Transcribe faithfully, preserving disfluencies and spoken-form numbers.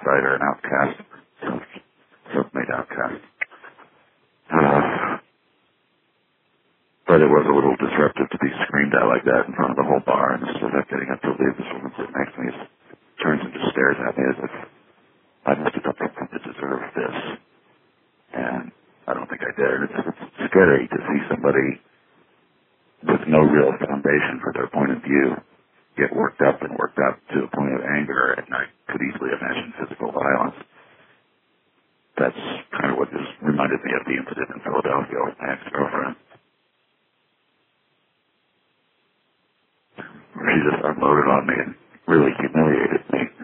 outsider, an outcast, self-made outcast. Uh, but it was a little disruptive to be screamed at like that in front of the whole bar, and as I'm getting up to leave, this woman sitting next to me turns and just stares at me as if I must have done something to deserve this. And I don't think I did. It's, it's scary to see somebody with no real foundation for their point of view get worked up and worked up to a point of anger, and I could easily imagine physical violence. That's kind of what this reminded me of the incident in Philadelphia with my ex-girlfriend, where she just unloaded on me and really humiliated